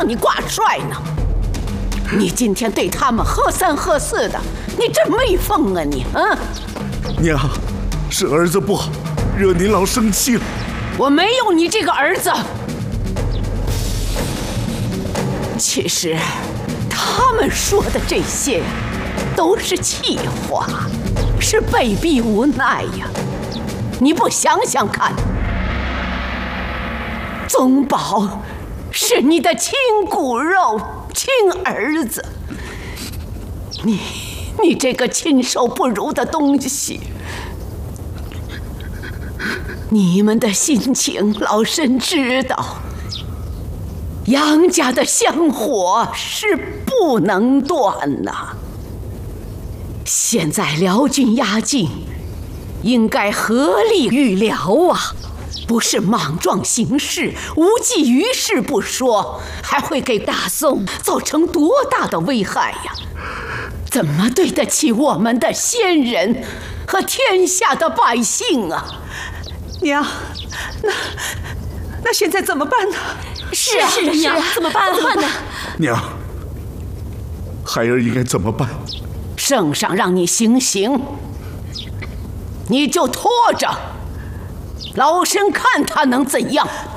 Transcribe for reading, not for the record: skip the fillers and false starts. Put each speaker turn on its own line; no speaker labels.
让你挂帅呢。你今天对他们喝三喝四的，你真没疯啊你！啊！
娘，是儿子不好，惹您老生气了。
我没有你这个儿子。其实，他们说的这些，都是气话，是被逼无奈呀。你不想想看，宗宝是你的亲骨肉、亲儿子，你这个禽兽不如的东西。你们的心情，老身知道。杨家的香火是不能断呐。现在辽军压境，应该合力预疗啊，不是莽撞行事、无济于事不说，还会给大宋造成多大的危害呀！怎么对得起我们的先人和天下的百姓啊？
娘，那现在怎么办呢？
是啊，娘，怎么办呢？
娘，孩儿应该怎么办？
圣上让你行刑，你就拖着，老身看他能怎样。